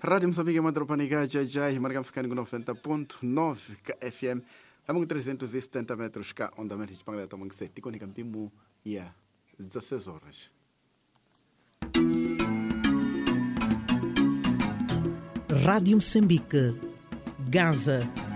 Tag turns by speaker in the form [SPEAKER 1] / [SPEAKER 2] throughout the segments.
[SPEAKER 1] Rádio Moçambique Madropaniga Jai marcamos ficando com 90.9 FM a 370 metros cá ondamento de Pangala Tomang 7 com Nicampimbu e a 16 horas.
[SPEAKER 2] Rádio Moçambique Gaza.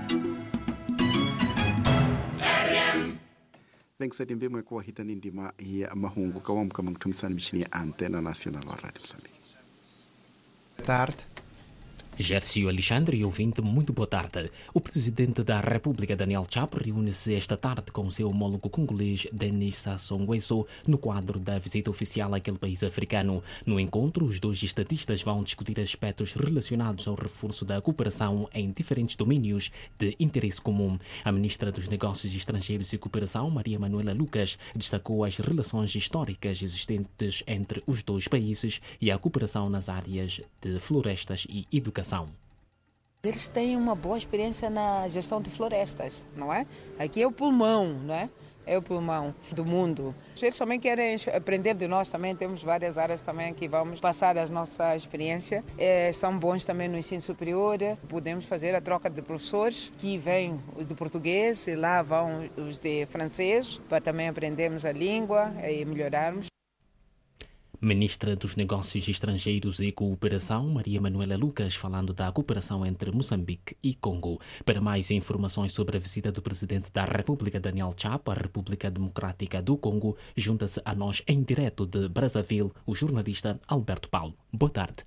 [SPEAKER 1] Bem que se tem bem com a Rita Nindima e a Mahungu Kawam Kamang Tumsan Michini Antena Nacional Rádio Moçambique.
[SPEAKER 3] Tarde.
[SPEAKER 4] Gércio Alexandre, ouvinte, muito boa tarde. O presidente da República, Daniel Chapo, reúne-se esta tarde com o seu homólogo congolês, Denis Sassou Nguesso, no quadro da visita oficial àquele país africano. No encontro, os dois estadistas vão discutir aspectos relacionados ao reforço da cooperação em diferentes domínios de interesse comum. A ministra dos Negócios Estrangeiros e Cooperação, Maria Manuela Lucas, destacou as relações históricas existentes entre os dois países e a cooperação nas áreas de florestas e educação.
[SPEAKER 5] Eles têm uma boa experiência na gestão de florestas, não é? Aqui é o pulmão, não é? É o pulmão do mundo. Eles também querem aprender de nós, também temos várias áreas também que vamos passar a nossa experiência. São bons também no ensino superior, podemos fazer a troca de professores que vêm os de português e lá vão os de francês, para também aprendermos a língua e melhorarmos.
[SPEAKER 4] Ministra dos Negócios Estrangeiros e Cooperação, Maria Manuela Lucas, falando da cooperação entre Moçambique e Congo. Para mais informações sobre a visita do presidente da República, Daniel Chapo, à República Democrática do Congo, junta-se a nós em direto de Brazzaville, o jornalista Alberto Paulo. Boa tarde.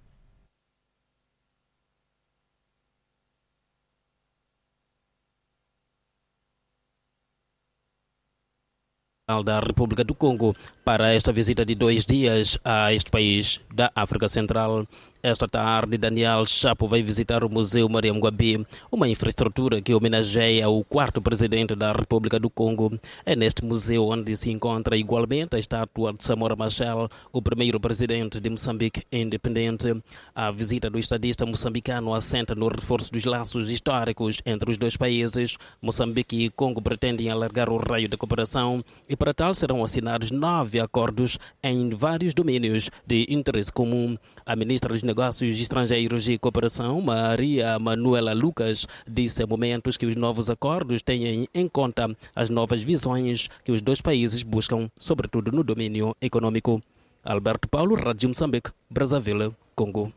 [SPEAKER 6] Da República do Congo para esta visita de 2 dias a este país da África Central. Esta tarde, Daniel Chapo vai visitar o Museu Maria Mugwabi, uma infraestrutura que homenageia o 4º presidente da República do Congo. É neste museu onde se encontra igualmente a estátua de Samora Machel, o primeiro presidente de Moçambique independente. A visita do estadista moçambicano assenta no reforço dos laços históricos entre os dois países. Moçambique e Congo pretendem alargar o raio de cooperação e, para tal, serão assinados 9 acordos em vários domínios de interesse comum. A ministra dos Negócios Estrangeiros e Cooperação, Maria Manuela Lucas, disse a momentos que os novos acordos têm em conta as novas visões que os dois países buscam, sobretudo no domínio econômico. Alberto Paulo, Rádio Moçambique, Brazzaville, Congo.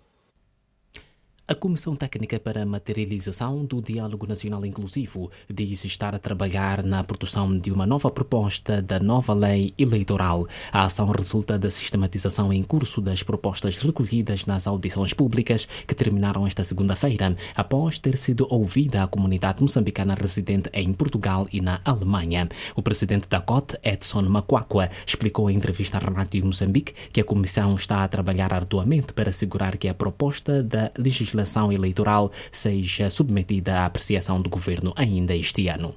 [SPEAKER 4] A Comissão Técnica para a Materialização do Diálogo Nacional Inclusivo diz estar a trabalhar na produção de uma nova proposta da nova lei eleitoral. A ação resulta da sistematização em curso das propostas recolhidas nas audições públicas que terminaram esta segunda-feira, após ter sido ouvida a comunidade moçambicana residente em Portugal e na Alemanha. O presidente da COT, Edson Macuacua, explicou em entrevista à Rádio Moçambique que a Comissão está a trabalhar arduamente para assegurar que a proposta da legislação eleitoral seja submetida à apreciação do governo ainda este ano.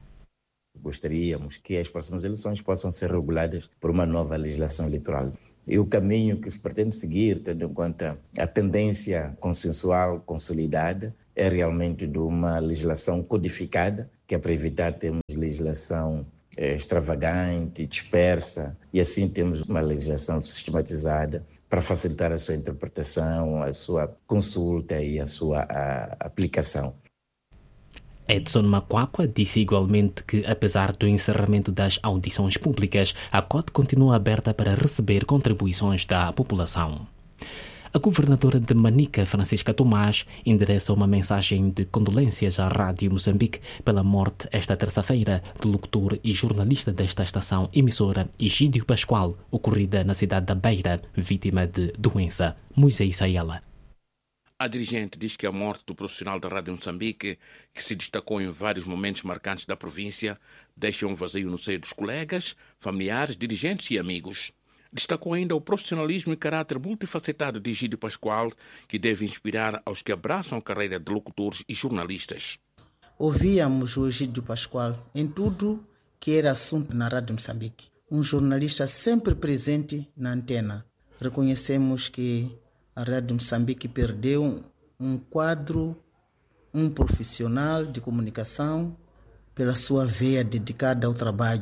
[SPEAKER 7] Gostaríamos que as próximas eleições possam ser reguladas por uma nova legislação eleitoral. E o caminho que se pretende seguir, tendo em conta a tendência consensual consolidada, é realmente de uma legislação codificada, que é para evitar termos legislação extravagante, dispersa, e assim temos uma legislação sistematizada para facilitar a sua interpretação, a sua consulta e a sua aplicação.
[SPEAKER 4] Edson Macuacua disse igualmente que, apesar do encerramento das audições públicas, a COT continua aberta para receber contribuições da população. A governadora de Manica, Francisca Tomás, endereça uma mensagem de condolências à Rádio Moçambique pela morte esta terça-feira do locutor e jornalista desta estação emissora, Egídio Pascoal, ocorrida na cidade da Beira, vítima de doença. Moisés Ayala.
[SPEAKER 8] A dirigente diz que a morte do profissional da Rádio Moçambique, que se destacou em vários momentos marcantes da província, deixa um vazio no seio dos colegas, familiares, dirigentes e amigos. Destacou ainda o profissionalismo e caráter multifacetado de Egídio Pascoal, que deve inspirar aos que abraçam a carreira de locutores e jornalistas.
[SPEAKER 9] Ouvíamos o Egídio Pascoal em tudo que era assunto na Rádio Moçambique. Um jornalista sempre presente na antena. Reconhecemos que a Rádio Moçambique perdeu um quadro, um profissional de comunicação pela sua veia dedicada ao trabalho.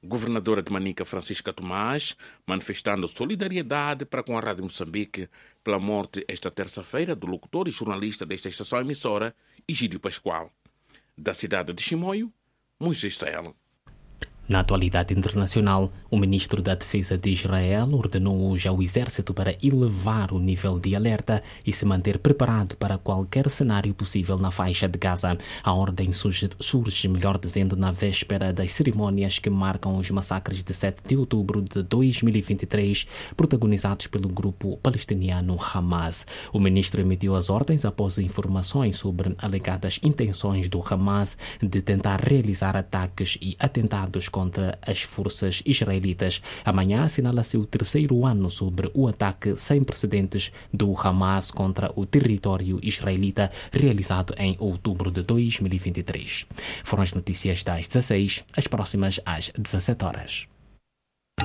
[SPEAKER 8] Governadora de Manica, Francisca Tomás, manifestando solidariedade para com a Rádio Moçambique pela morte esta terça-feira do locutor e jornalista desta estação emissora, Egídio Pascoal. Da cidade de Chimoio, Moisés Israel.
[SPEAKER 4] Na atualidade internacional, o ministro da Defesa de Israel ordenou hoje ao exército para elevar o nível de alerta e se manter preparado para qualquer cenário possível na faixa de Gaza. A ordem surge, melhor dizendo, na véspera das cerimônias que marcam os massacres de 7 de outubro de 2023, protagonizados pelo grupo palestiniano Hamas. O ministro emitiu as ordens após informações sobre alegadas intenções do Hamas de tentar realizar ataques e atentados contra as forças israelitas. Amanhã assinala-se o terceiro ano sobre o ataque sem precedentes do Hamas contra o território israelita realizado em outubro de 2023. Foram as notícias das 16, as próximas às 17 horas.